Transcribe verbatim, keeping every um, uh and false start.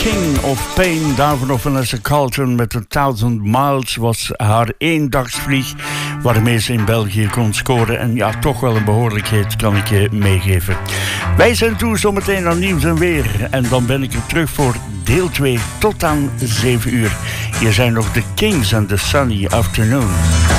King of Pain. Daarvan nog Vanessa Carlton met een Thousand Miles was haar eendagsvlieg waarmee ze in België kon scoren. En ja, toch wel een behoorlijkheid kan ik je meegeven. Wij zijn toe zometeen aan nieuws en weer. En dan ben ik er terug voor deel twee tot aan zeven uur. Hier zijn nog de Kings and the Sunny Afternoon.